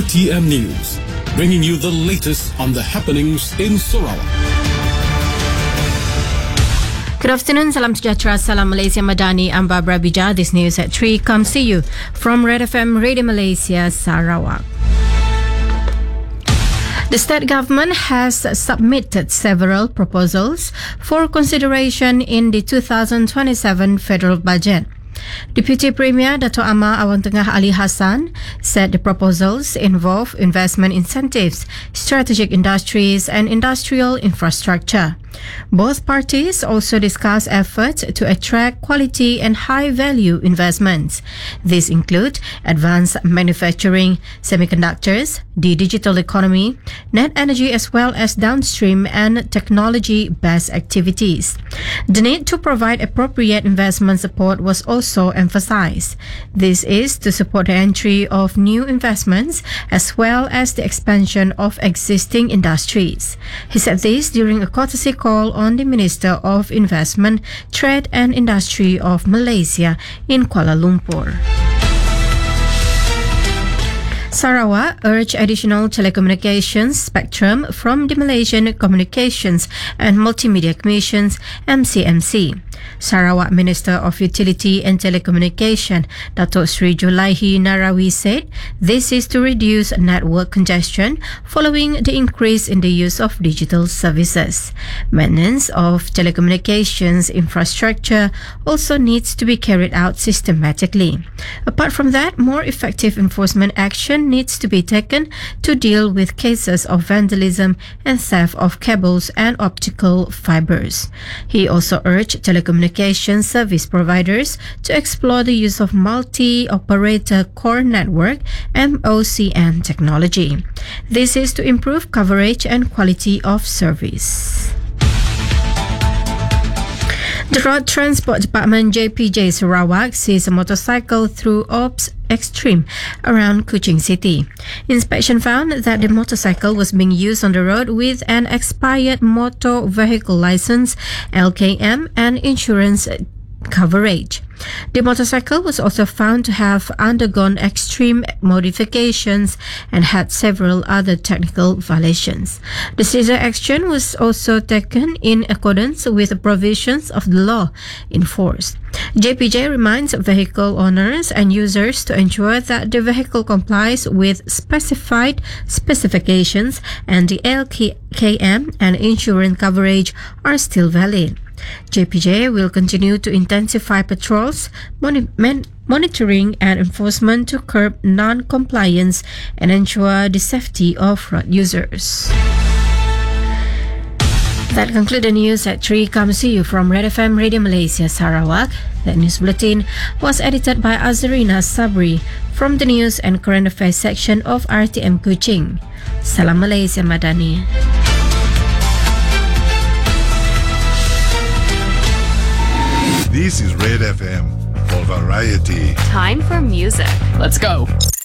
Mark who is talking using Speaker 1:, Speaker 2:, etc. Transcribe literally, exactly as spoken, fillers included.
Speaker 1: T M News, bringing you the latest on the happenings in Sarawak.
Speaker 2: Good afternoon, salam sejahtera, salam Malaysia Madani. I'm Barbara Bija. This news at three comes to you from Red F M Radio Malaysia, Sarawak. The state government has submitted several proposals for consideration in the two thousand twenty-seven federal budget. Deputy Premier Dato' Amar Awang Tengah Ali Hassan said the proposals involve investment incentives, strategic industries and industrial infrastructure. Both parties also discussed efforts to attract quality and high-value investments. These include advanced manufacturing, semiconductors, the digital economy, net energy as well as downstream and technology-based activities. The need to provide appropriate investment support was also emphasized. This is to support the entry of new investments as well as the expansion of existing industries. He said this during a courtesy call on the Minister of Investment, Trade and Industry of Malaysia in Kuala Lumpur. Sarawak urged additional telecommunications spectrum from the Malaysian Communications and Multimedia Commission's M C M C. Sarawak Minister of Utility and Telecommunication, Dato' Sri Julaihi Narawi said this is to reduce network congestion following the increase in the use of digital services. Maintenance of telecommunications infrastructure also needs to be carried out systematically. Apart from that, more effective enforcement action needs to be taken to deal with cases of vandalism and theft of cables and optical fibers. He also urged telecommunications service providers to explore the use of multi-operator core network M O C N technology. This is to improve coverage and quality of service. The Road Transport Department J P J Sarawak seized a motorcycle through Ops Extreme around Kuching City. Inspection found that the motorcycle was being used on the road with an expired motor vehicle license, L K M, and insurance coverage. The motorcycle was also found to have undergone extreme modifications and had several other technical violations. The seizure action was also taken in accordance with the provisions of the law in force. J P J reminds vehicle owners and users to ensure that the vehicle complies with specified specifications and the L K M and insurance coverage are still valid. J P J will continue to intensify patrols, moni- man- monitoring and enforcement to curb non-compliance and ensure the safety of road users. That concludes the news at three comes to you from Red F M Radio Malaysia, Sarawak. That news bulletin was edited by Azrina Sabri from the News and Current Affairs section of R T M Kuching. Salam Malaysia Madani.
Speaker 3: This is Red F M for variety.
Speaker 4: Time for music.
Speaker 5: Let's go.